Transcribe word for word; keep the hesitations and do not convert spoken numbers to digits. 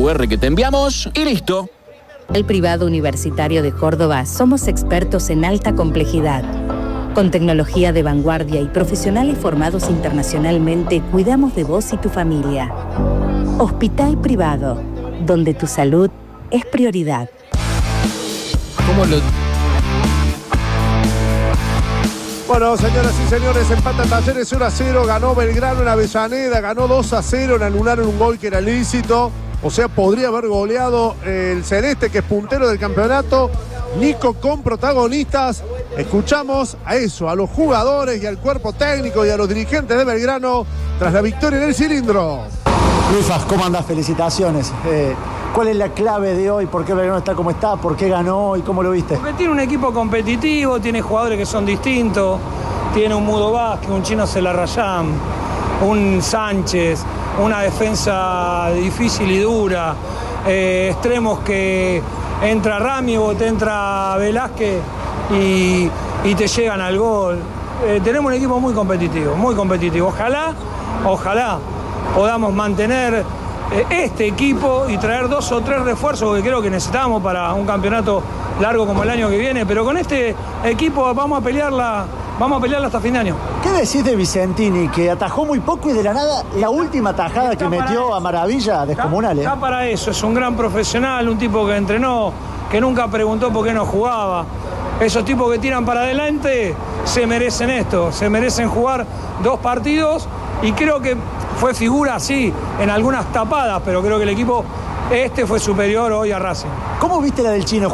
cu erre que te enviamos y listo. El Privado Universitario de Córdoba somos expertos en alta complejidad. Con tecnología de vanguardia y profesionales formados internacionalmente, cuidamos de vos y tu familia. Hospital Privado, donde tu salud es prioridad. ¿Cómo lo...? Bueno, señoras y señores, empata Talleres uno a cero, ganó Belgrano en Avellaneda, ganó dos a cero, anularon un gol que era lícito. O sea, podría haber goleado el Celeste, que es puntero del campeonato. Nico con protagonistas. Escuchamos a eso, a los jugadores y al cuerpo técnico y a los dirigentes de Belgrano tras la victoria en el cilindro. Luisas, ¿cómo andás? Felicitaciones. Eh, ¿Cuál es la clave de hoy? ¿Por qué Belgrano está como está? ¿Por qué ganó? ¿Y cómo lo viste? Porque tiene un equipo competitivo, tiene jugadores que son distintos. Tiene un Mudo Vázquez, un Chino Celarrayán, un Sánchez, una defensa difícil y dura. Eh, extremos que entra Rami o te entra Velázquez y, y te llegan al gol. Eh, tenemos un equipo muy competitivo, muy competitivo. Ojalá, ojalá podamos mantener eh, este equipo y traer dos o tres refuerzos que creo que necesitamos para un campeonato largo como el año que viene, pero con este equipo vamos a pelearla, vamos a pelearla hasta fin de año. ¿Qué decís de Vicentini, que atajó muy poco y de la nada la última tajada que metió a maravilla descomunal? Está, ¿eh? está para eso, es un gran profesional, un tipo que entrenó, que nunca preguntó por qué no jugaba. Esos tipos que tiran para adelante se merecen esto, se merecen jugar dos partidos y creo que fue figura, sí, en algunas tapadas, pero creo que el equipo este fue superior hoy a Racing. ¿Cómo viste la del Chino?